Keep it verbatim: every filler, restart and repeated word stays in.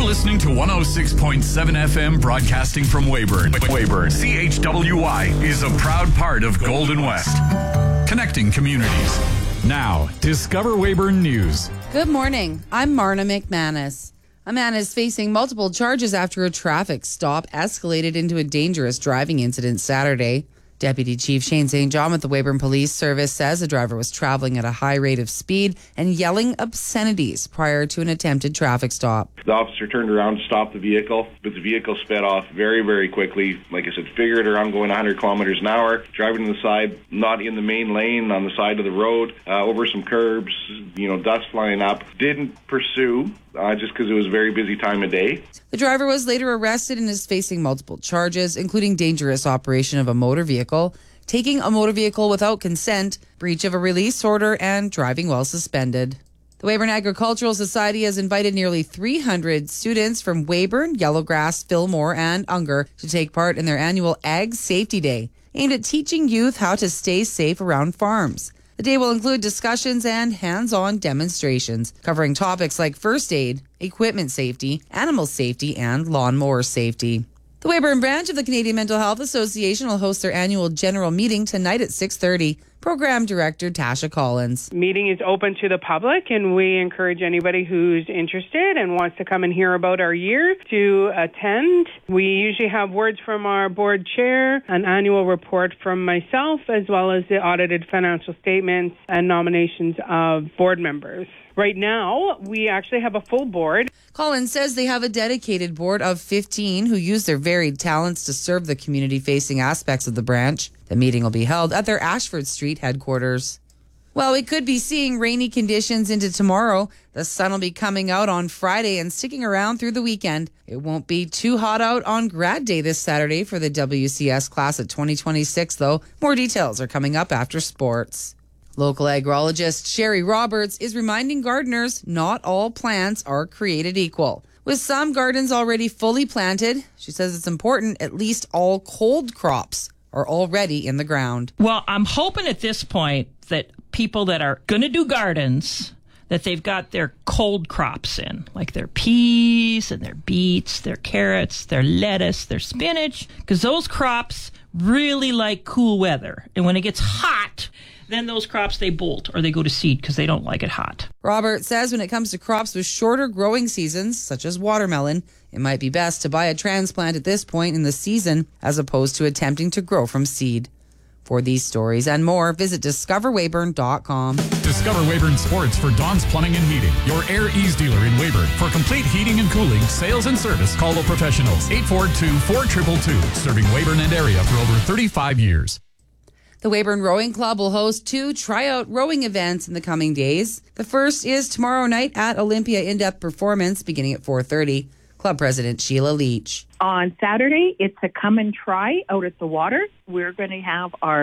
listening to one oh six point seven F M, broadcasting from Weyburn. Weyburn. C H W Y is a proud part of Golden West. Connecting communities. Now, Discover Weyburn News. Good morning. I'm Marna McManus. A man is facing multiple charges after a traffic stop escalated into a dangerous driving incident Saturday. Deputy Chief Shane Saint John with the Weyburn Police Service says the driver was traveling at a high rate of speed and yelling obscenities prior to an attempted traffic stop. The officer turned around to stop the vehicle, but the vehicle sped off very, very quickly. Like I said, figured around going one hundred kilometers an hour, driving to the side, not in the main lane, on the side of the road, uh, over some curbs, you know, dust flying up. Didn't pursue, uh, just because it was a very busy time of day. The driver was later arrested and is facing multiple charges, including dangerous operation of a motor vehicle, taking a motor vehicle without consent, breach of a release order, and driving while suspended. The Weyburn Agricultural Society has invited nearly three hundred students from Weyburn, Yellowgrass, Fillmore, and Unger to take part in their annual Ag Safety Day, aimed at teaching youth how to stay safe around farms. The day will include discussions and hands-on demonstrations covering topics like first aid, equipment safety, animal safety, and lawnmower safety. The Weyburn branch of the Canadian Mental Health Association will host their annual general meeting tonight at six thirty. Program Director Tasha Collins. Meeting is open to the public, and we encourage anybody who's interested and wants to come and hear about our year to attend. We usually have words from our board chair, an annual report from myself, as well as the audited financial statements and nominations of board members. Right now, we actually have a full board. Collins says they have a dedicated board of fifteen who use their varied talents to serve the community-facing aspects of the branch. The meeting will be held at their Ashford Street headquarters. Well, we could be seeing rainy conditions into tomorrow. The sun will be coming out on Friday and sticking around through the weekend. It won't be too hot out on grad day this Saturday for the W C S class of twenty twenty-six, though. More details are coming up after sports. Local agrologist Sherry Roberts is reminding gardeners not all plants are created equal. With some gardens already fully planted, she says it's important at least all cold crops are already in the ground. Well, I'm hoping at this point that people that are going to do gardens, that they've got their cold crops in, like their peas and their beets, their carrots, their lettuce, their spinach, because those crops really like cool weather. And when it gets hot, then those crops, they bolt or they go to seed because they don't like it hot. Robert says when it comes to crops with shorter growing seasons, such as watermelon, it might be best to buy a transplant at this point in the season as opposed to attempting to grow from seed. For these stories and more, visit discover weyburn dot com. Discover Weyburn Sports for Don's Plumbing and Heating, your Air Ease dealer in Weyburn. For complete heating and cooling, sales and service, call the professionals. eight four two, four two two two, serving Weyburn and area for over thirty-five years. The Weyburn Rowing Club will host two tryout rowing events in the coming days. The first is tomorrow night at Olympia In-Depth Performance, beginning at four thirty. Club President Sheila Leach. On Saturday, it's a come and try out at the water. We're going to have our